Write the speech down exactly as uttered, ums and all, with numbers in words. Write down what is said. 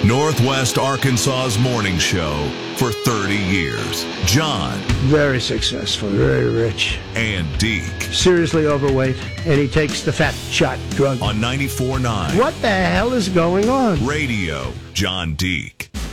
Northwest Arkansas's morning show for thirty years. John. Very successful, very rich. And Deke. Seriously overweight, and he takes the fat shot drug. On ninety-four point nine. What the hell is going on? Radio, John Deke.